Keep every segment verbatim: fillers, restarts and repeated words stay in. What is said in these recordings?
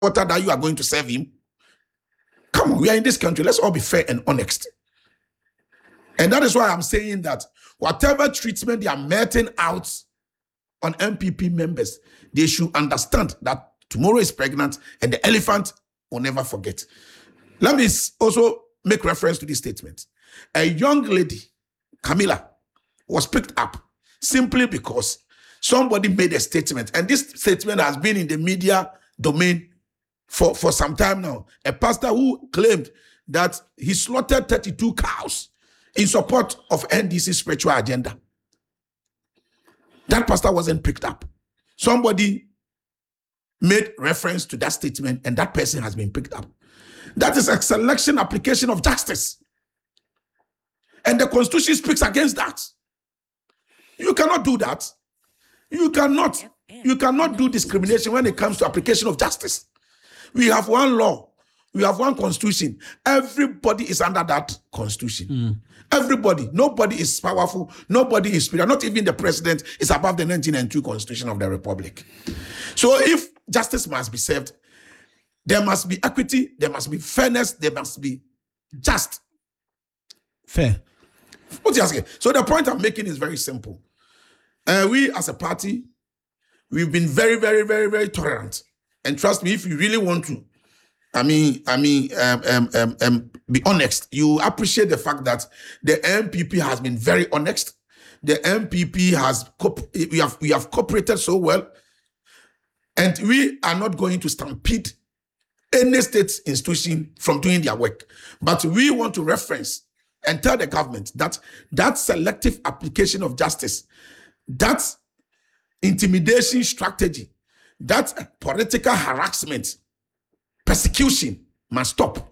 water that you are going to serve him? Come on, we are in this country. Let's all be fair and honest. And that is why I'm saying that whatever treatment they are meting out on M P P members, they should understand that tomorrow is pregnant and the elephant will never forget. Let me also make reference to this statement. A young lady, Camilla, was picked up simply because somebody made a statement. And this statement has been in the media domain for, for some time now. A pastor who claimed that he slaughtered thirty-two cows in support of N D C's spiritual agenda. That pastor wasn't picked up. Somebody made reference to that statement and that person has been picked up. That is a selection application of justice. And the Constitution speaks against that. You cannot do that. You cannot, you cannot do discrimination when it comes to application of justice. We have one law. We have one constitution. Everybody is under that constitution. Mm. Everybody. Nobody is powerful. Nobody is spiritual. Not even the president is above the nineteen ninety-two Constitution of the Republic. So if justice must be served, there must be equity, there must be fairness, there must be just. Fair. What's he asking? So the point I'm making is very simple. Uh, we as a party, we've been very, very, very, very tolerant. And trust me, if you really want to, I mean, I mean, um, um, um, um, be honest. You appreciate the fact that the M P P has been very honest. The M P P has we have we have cooperated so well, and we are not going to stampede any state institution from doing their work. But we want to reference and tell the government that that selective application of justice, that intimidation strategy, that political harassment, persecution must stop.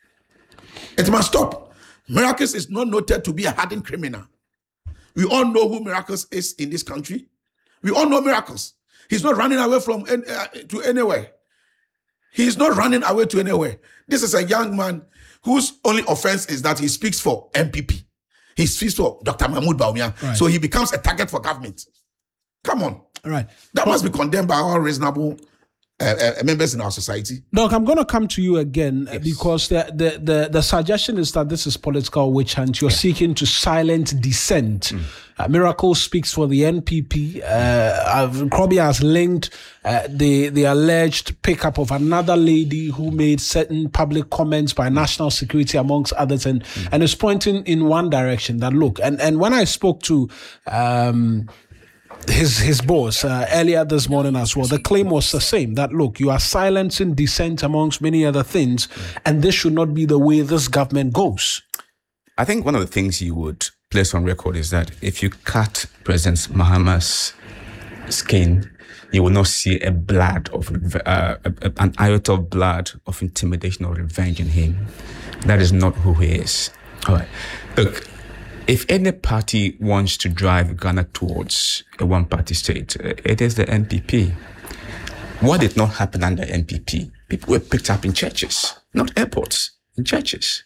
It must stop. Miracles is not noted to be a hardened criminal. We all know who Miracles is in this country. We all know Miracles. He's not running away from uh, to anywhere. He's not running away to anywhere. This is a young man whose only offense is that he speaks for M P P. He speaks for Doctor Mahmoud Bawumia. Right. So he becomes a target for government. Come on. All right. That must be condemned by all reasonable Uh, uh, members in our society. Doc, I'm going to come to you again yes. because the, the, the, the suggestion is that this is political witch hunt. You're yeah. seeking to silence dissent. Mm. Uh, Miracle speaks for the N P P. Uh, Krobi has linked uh, the, the alleged pickup of another lady who made certain public comments by national security, amongst others, and, mm. and is pointing in one direction that, look, and, and when I spoke to um, his his boss uh, earlier this morning as well, the claim was the same, that look, you are silencing dissent amongst many other things, and this should not be the way this government goes. I think one of the things you would place on record is that if you cut President Mahama's skin, you will not see a blood of uh, an iota of blood of intimidation or revenge in him. That is not who he is. All right, look. If any party wants to drive Ghana towards a one-party state, it is the N P P. What did not happen under N P P? People were picked up in churches, not airports, in churches.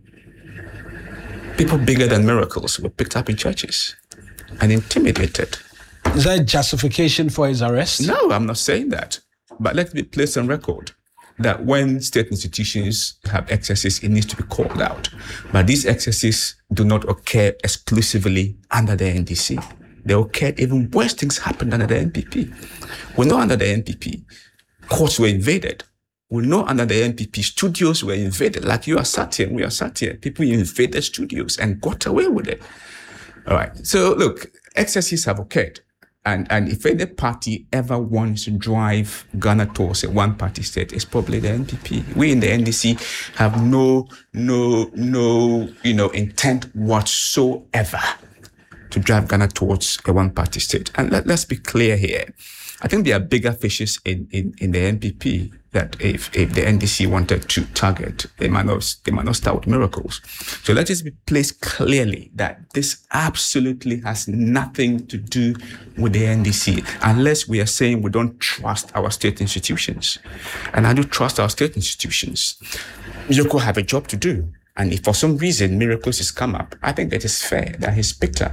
People bigger than Miracles were picked up in churches and intimidated. Is that justification for his arrest? No, I'm not saying that. But let me place on record that when state institutions have excesses, it needs to be called out. But these excesses do not occur exclusively under the N D C. They occur, even worse things happened under the N P P. We know under the N P P, courts were invaded. We know under the N P P, studios were invaded. Like you are sat here, we are sat here. People invaded studios and got away with it. All right. So look, excesses have occurred. And and if any party ever wants to drive Ghana towards a one-party state, it's probably the N P P. We in the N D C have no, no, no, you know, intent whatsoever to drive Ghana towards a one-party state. And let, let's be clear here. I think there are bigger fishes in, in, in the N P P that if, if the N D C wanted to target, they might not, they might not start with Miracles. So let it be placed clearly that this absolutely has nothing to do with the N D C, unless we are saying we don't trust our state institutions. And I do trust our state institutions. Yoko have a job to do. And if for some reason Miracles has come up, I think that it's fair that he's picked up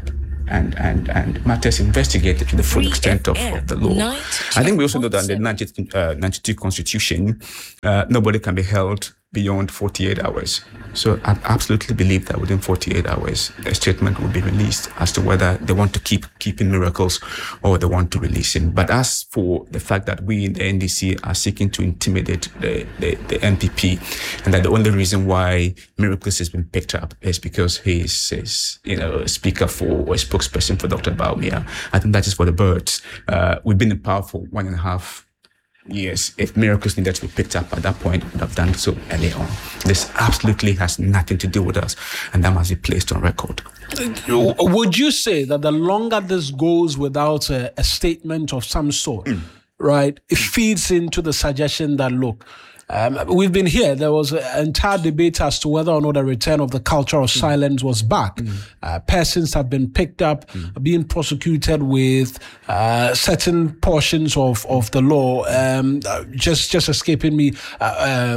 and, and, and matters investigated to the full extent of, of the law. I think we also know that in the ninety-two Constitution, uh, nobody can be held beyond forty-eight hours. So I absolutely believe that within forty-eight hours, a statement will be released as to whether they want to keep keeping Miracles or they want to release him. But as for the fact that we in the N D C are seeking to intimidate the, the, the N P P, and that the only reason why Miracles has been picked up is because he is, is you know, a speaker for or a spokesperson for Doctor Bawumia, I think that is for the birds. Uh, we've been in power for one and a half Yes, if Miracles needed to be picked up at that point, we would have done so early on. This absolutely has nothing to do with us, and that must be placed on record. Would you say that the longer this goes without a, a statement of some sort, mm. right, it feeds into the suggestion that, look, Um, we've been here. There was an entire debate as to whether or not the return of the culture of mm. silence was back. Mm. Uh, persons have been picked up, mm. being prosecuted with uh, certain portions of, of the law, um, just just escaping me, uh, uh,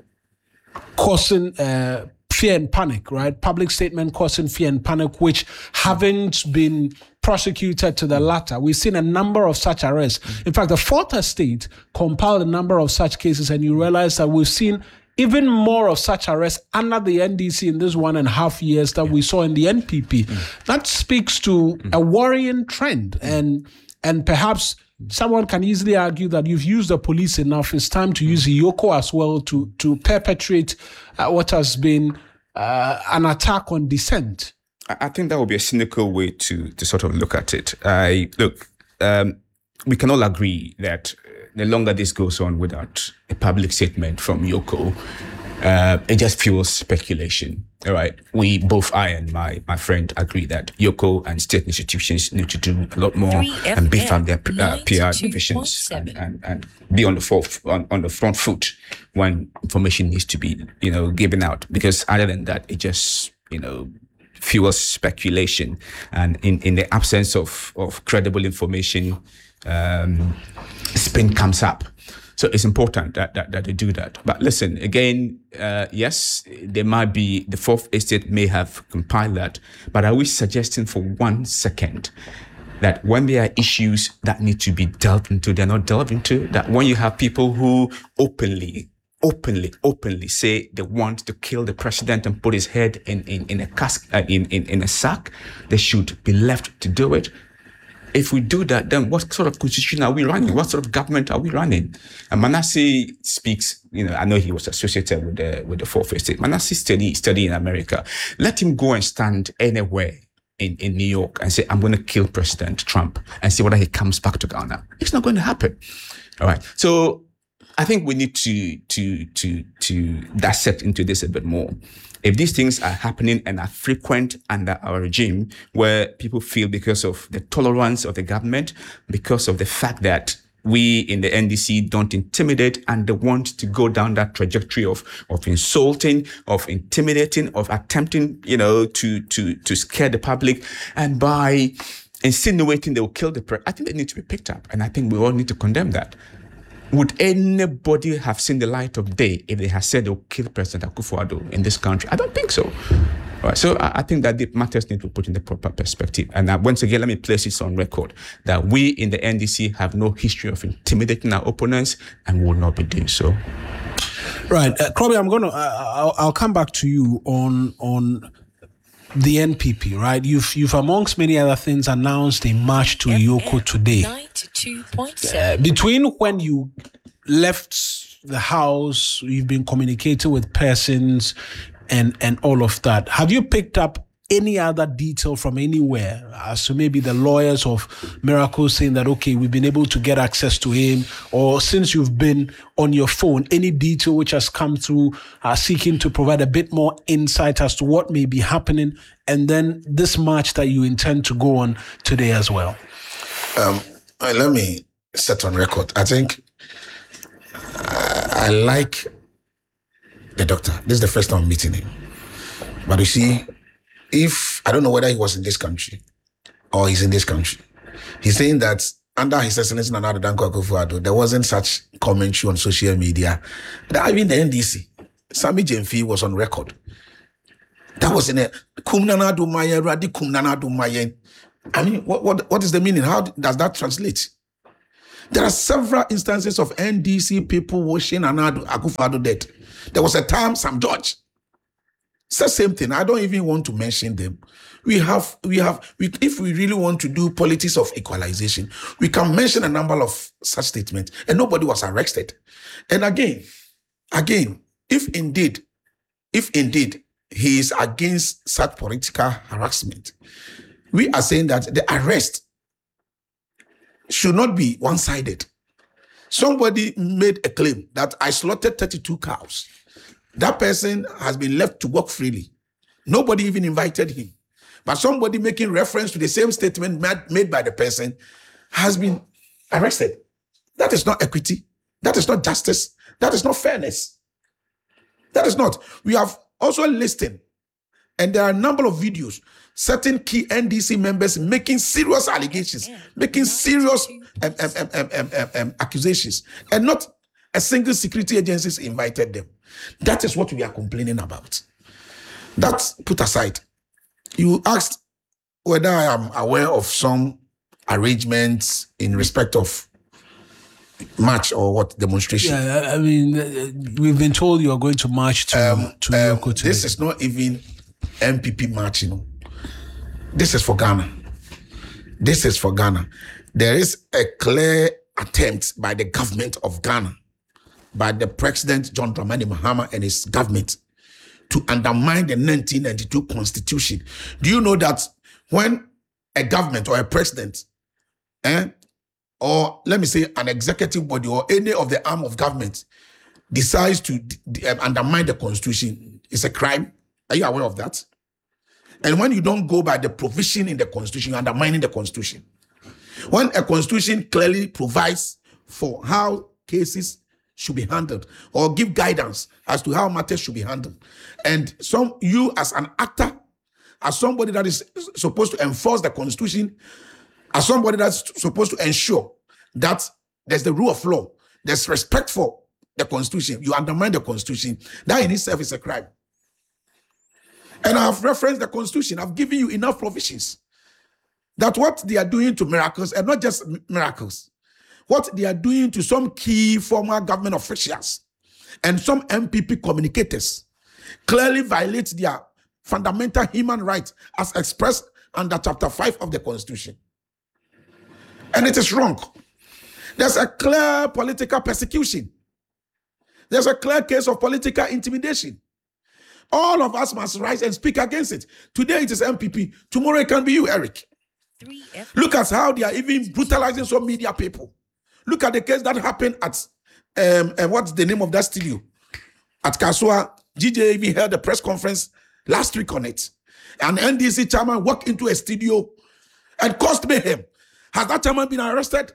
causing uh, fear and panic, right? Public statement causing fear and panic, which haven't been prosecuted to the latter. We've seen a number of such arrests. Mm. In fact, the Fourth Estate compiled a number of such cases, and you realize that we've seen even more of such arrests under the N D C in this one and a half years that yeah. we saw in the N P P. Mm. That speaks to mm. a worrying trend, mm. and and perhaps someone can easily argue that you've used the police enough. It's time to use Yoko as well to to perpetrate uh, what has been uh, an attack on dissent. I think that would be a cynical way to to sort of look at it. I look, um, we can all agree that the longer this goes on without a public statement from Yoko, uh, it just fuels speculation. All right, we both, I and my my friend, agree that Yoko and state institutions need to do a lot more and beef up their uh, P R divisions and, and, and be on the forth, on, on the front foot when information needs to be, you know, given out. Because other than that, it just, you know, fuels speculation, and in, in the absence of, of credible information, um, spin comes up. So it's important that, that, that they do that. But listen, again, uh, yes, there might be, the Fourth Estate may have compiled that, but are we suggesting for one second that when there are issues that need to be delved into, they're not delved into? That when you have people who openly openly, openly say they want to kill the president and put his head in, in, in a cask, uh, in, in, in a sack, they should be left to do it. If we do that, then what sort of constitution are we running? What sort of government are we running? And Manasseh speaks, you know, I know he was associated with the, with the Fourth Estate. Manasseh study, study in America. Let him go and stand anywhere in, in New York and say, I'm going to kill President Trump, and see whether he comes back to Ghana. It's not going to happen. All right. So I think we need to to to to dissect into this a bit more. If these things are happening and are frequent under our regime, where people feel because of the tolerance of the government, because of the fact that we in the N D C don't intimidate, and they want to go down that trajectory of of insulting, of intimidating, of attempting, you know, to to to scare the public, and by insinuating they will kill the president, I think they need to be picked up, and I think we all need to condemn that. Would anybody have seen the light of day if they had said they'll kill President Akufo-Addo in this country? I don't think so. Right. So I, I think that the matters need to be put in the proper perspective. And uh, once again, let me place this on record that we in the N D C have no history of intimidating our opponents, and will not be doing so. Right. Uh, Krobi, I'm going to, uh, I'll, I'll come back to you on, on the N P P, right? You've, you've amongst many other things announced a march to Yoko today. Uh, between when you left the house, you've been communicating with persons and, and all of that. Have you picked up any other detail from anywhere as to maybe the lawyers of Miracles saying that, okay, we've been able to get access to him, or since you've been on your phone, any detail which has come through uh, seeking to provide a bit more insight as to what may be happening, and then this march that you intend to go on today as well? Um, let me set on record. I think uh, I like the doctor. This is the first time I'm meeting him. But you see, if, I don't know whether he was in this country or he's in this country, he's saying that under his Excellency Nana Addo Dankwa Akufo-Addo, there wasn't such commentary on social media. That even the N D C, Sammy Gyamfi was on record. That was in a, Kum Nana Addo Mayen, Radi Kum Nana Addo Mayen. I mean, what, what, what is the meaning? How does that translate? There are several instances of N D C people wishing Nana Akufo-Addo dead. There was a time, Sam George. It's the same thing. I don't even want to mention them. We have, we have, we, if we really want to do politics of equalization, we can mention a number of such statements, and nobody was arrested. And again, again, if indeed, if indeed he is against such political harassment, we are saying that the arrest should not be one-sided. Somebody made a claim that I slaughtered thirty-two cows. That person has been left to walk freely. Nobody even invited him. But somebody making reference to the same statement made by the person has been arrested. That is not equity. That is not justice. That is not fairness. That is not. We have also listened, and there are a number of videos, certain key N D C members making serious allegations, making serious um, um, um, um, um, um, um, accusations, and not a single security agency invited them. That is what we are complaining about. That's put aside. You asked whether I am aware of some arrangements in respect of march or what demonstration. Yeah, I mean, uh, we've been told you are going to march to Um, to um, Yoko today. this is not even M P P march, you know. This is for Ghana. This is for Ghana. There is a clear attempt by the government of Ghana, by the President John Dramani Mahama and his government, to undermine the nineteen ninety-two Constitution. Do you know that when a government or a president, eh, or let me say an executive body or any of the arm of government decides to d- d- um, undermine the Constitution, it's a crime? Are you aware of that? And when you don't go by the provision in the Constitution, you're undermining the Constitution. When a Constitution clearly provides for how cases should be handled or give guidance as to how matters should be handled, and some you as an actor, as somebody that is supposed to enforce the Constitution, as somebody that's supposed to ensure that there's the rule of law, there's respect for the Constitution, you undermine the Constitution, that in itself is a crime. And I have referenced the Constitution. I've given you enough provisions that what they are doing to miracles, and not just miracles, what they are doing to some key former government officials and some M P P communicators clearly violates their fundamental human rights as expressed under Chapter five of the Constitution. And it is wrong. There's a clear political persecution. There's a clear case of political intimidation. All of us must rise and speak against it. Today it is M P P. Tomorrow it can be you, Eric. Look at how they are even brutalizing some media people. Look at the case that happened at, um, uh, what's the name of that studio? At Kasua. G J even held a press conference last week on it. An N D C chairman walked into a studio and caused mayhem. Has that chairman been arrested?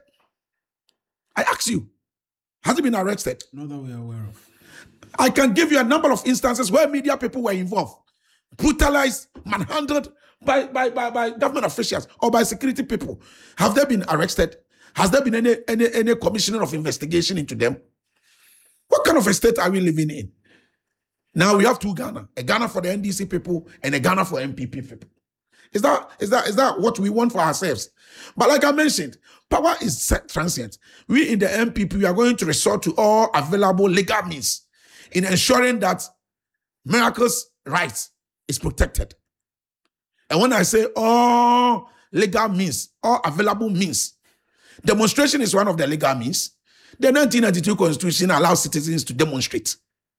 I ask you, has he been arrested? Not that we are aware of. I can give you a number of instances where media people were involved, brutalized, manhandled by, by, by, by government officials or by security people. Have they been arrested? Has there been any, any, any commissioner of investigation into them? What kind of a state are we living in? Now we have two Ghana, a Ghana for the N D C people and a Ghana for M P P people. Is that, is that, is that what we want for ourselves? But like I mentioned, power is transient. We in the M P P, we are going to resort to all available legal means in ensuring that Miracle's rights is protected. And when I say all legal means, all available means, demonstration is one of the legal means. The nineteen ninety-two Constitution allows citizens to demonstrate.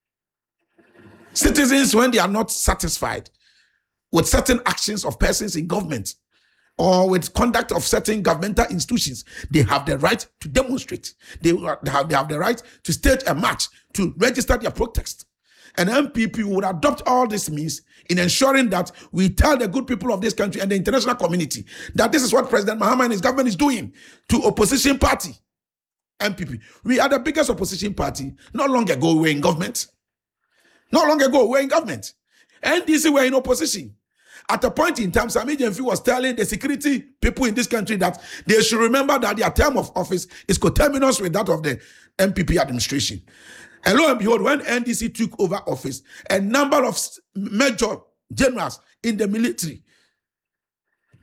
Citizens, when they are not satisfied with certain actions of persons in government or with conduct of certain governmental institutions, they have the right to demonstrate. They have, they have the right to stage a march, to register their protest. And M P P would adopt all these means in ensuring that we tell the good people of this country and the international community that this is what President Mahama and his government is doing to opposition party, M P P. We are the biggest opposition party. Not long ago, we were in government. Not long ago, we were in government. N D C were in opposition. At a point in time, Sammy Jemfi was telling the security people in this country that they should remember that their term of office is coterminous with that of the M P P administration. And lo and behold, when N D C took over office, a number of major generals in the military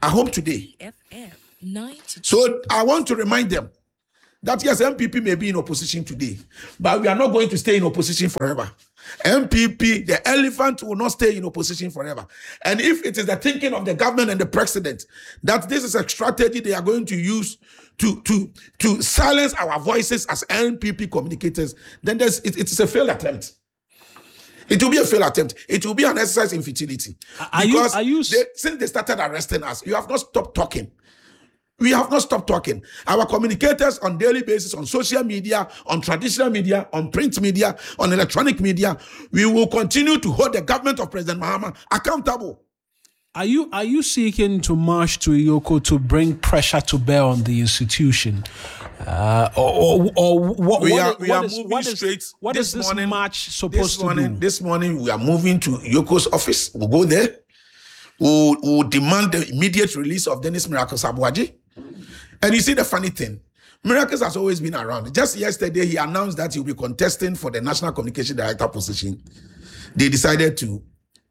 are home today. F M ninety-two. So I want to remind them that yes, M P P may be in opposition today, but we are not going to stay in opposition forever. M P P, the elephant, will not stay in opposition forever. And if it is the thinking of the government and the president that this is a strategy they are going to use to, to, to silence our voices as M P P communicators, then there's, it, it is a failed attempt. It will be a failed attempt. It will be an exercise in futility. Are you- because are you- they, since they started arresting us, you have not stopped talking. We have not stopped talking. Our communicators on daily basis, on social media, on traditional media, on print media, on electronic media, we will continue to hold the government of President Mahama accountable. Are you are you seeking to march to Yoko to bring pressure to bear on the institution, uh, or, or, or what? We what are, is- we what are is- moving what is- straight. What is this morning, march this supposed to morning, do? This morning, we are moving to Yoko's office. We'll go there. We'll, we'll demand the immediate release of Dennis Miracle Sabuaji. And you see the funny thing, Miracles has always been around. Just yesterday, he announced that he'll be contesting for the National Communication Director position. They decided to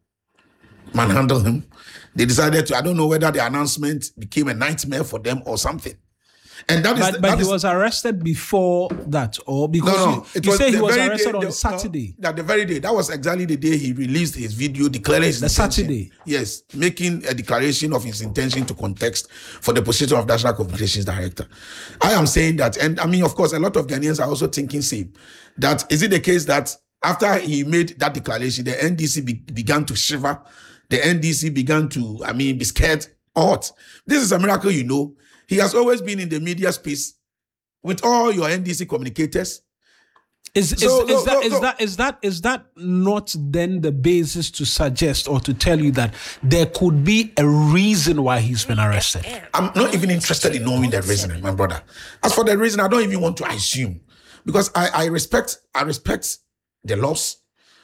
manhandle him. They decided to, I don't know whether the announcement became a nightmare for them or something. And that is, But, but that he is- was arrested before that, or because no, no. you, It you was say he the was very arrested day- on the- Saturday. No, that the very day. That was exactly the day he released his video declaring his The intention. Saturday. Yes, making a declaration of his intention to contest for the position of National Communications Director. I am saying that, and I mean, of course, a lot of Ghanaians are also thinking same. That is it the case that after he made that declaration, the N D C be, began to shiver, the N D C began to, I mean, be scared. Or what? This is a miracle, you know. He has always been in the media space with all your N D C communicators. Is, is, So, is, no, that, no, is no. that is that is that not then the basis to suggest or to tell you that there could be a reason why he's been arrested? I'm not even interested in knowing the reason, my brother. As for the reason, I don't even want to assume, because I, I respect I respect the laws.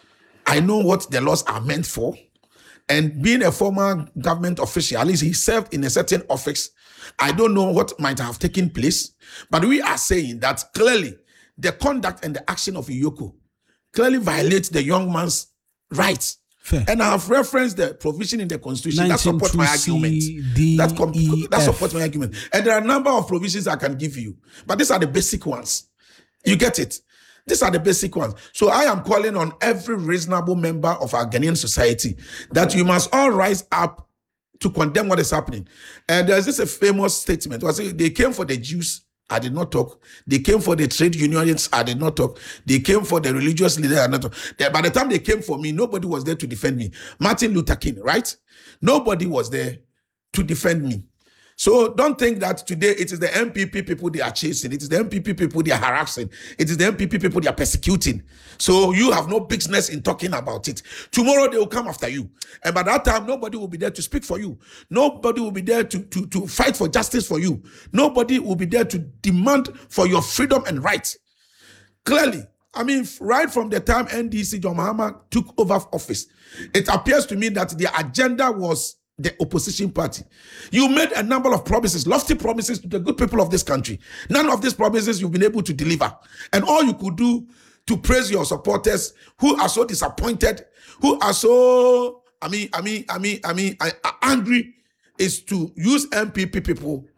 I know what the laws are meant for. And being a former government official, at least he served in a certain office. I don't know what might have taken place, but we are saying that clearly the conduct and the action of Yoko clearly violates the young man's rights. Fair. And I have referenced the provision in the Constitution that supports my argument. D, That, com- E, that F. supports my argument. And there are a number of provisions I can give you, but these are the basic ones. You get it? These are the basic ones. So I am calling on every reasonable member of our Ghanaian society that you must all rise up to condemn what is happening. And there's this a famous statement. Was it, they came for the Jews, I did not talk. They came for the trade unionists, I did not talk. They came for the religious leaders, I did not talk. They- By the time they came for me, nobody was there to defend me. Martin Luther King, right? Nobody was there to defend me. So don't think that today it is the M P P people they are chasing. It is the M P P people they are harassing. It is the M P P people they are persecuting. So you have no business in talking about it. Tomorrow they will come after you. And by that time, nobody will be there to speak for you. Nobody will be there to, to, to fight for justice for you. Nobody will be there to demand for your freedom and rights. Clearly, I mean, right from the time N D C John Mahama took over office, it appears to me that the agenda was the opposition party. You made a number of promises, lofty promises to the good people of this country. None of these promises you've been able to deliver. And all you could do to praise your supporters who are so disappointed, who are so, I mean, I mean, I mean, I mean, I, I, angry, is to use M P P people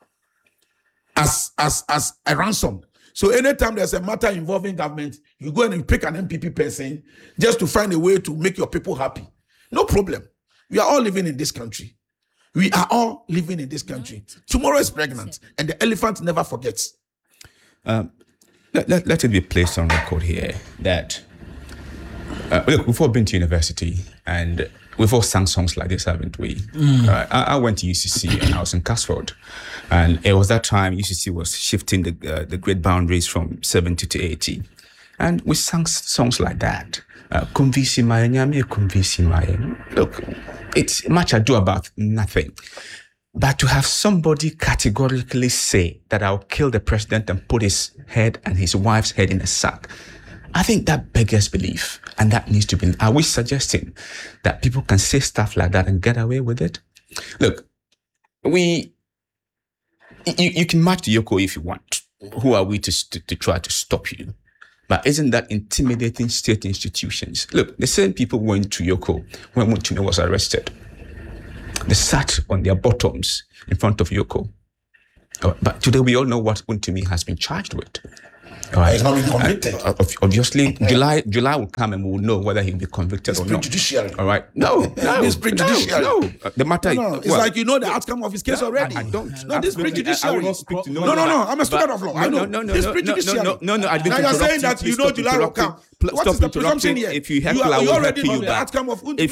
as, as, as a ransom. So anytime there's a matter involving government, you go and you pick an M P P person just to find a way to make your people happy. No problem. We are all living in this country. We are all living in this country. Tomorrow is pregnant, and the elephant never forgets. Um, let, let, let it be placed on record here that, uh, look, we've all been to university and we've all sung songs like this, haven't we? Mm. Uh, I, I went to U C C and I was in Casford. And it was that time U C C was shifting the, uh, the grade boundaries from seventy to eighty. And we sang s- songs like that. Convince my nyame, convince my. Look, it's much ado about nothing. But to have somebody categorically say that I'll kill the president and put his head and his wife's head in a sack, I think that beggars belief. And that needs to be. Are we suggesting that people can say stuff like that and get away with it? Look, we. You, you can march to Yoko if you want. Who are we to, to, to try to stop you? But isn't that intimidating state institutions? Look, the same people went to Yoko when Mutune was arrested. They sat on their bottoms in front of Yoko. Uh, but today we all know what Untimi has been charged with. All right. He's not been convicted. Uh, obviously, July July will come and we will know whether he'll be convicted It's or not. prejudicial. All right. No, no, It's prejudicial. No, no. Uh, the matter No, no, is, it's well, like you know the outcome of his case already. I, I don't. No, this Absolutely. prejudicial. I, I will not speak to No, no, no. I'm a student of law. I know. No, no, no, This no, prejudicial. no, no, no, no. I didn't Now you're interrupt saying that Please you know stop July will interrupting. come. Pl- What stop is the presumption interrupting. here? If you heckle, you, are, I you will already heckle know you the back. outcome of Untimi If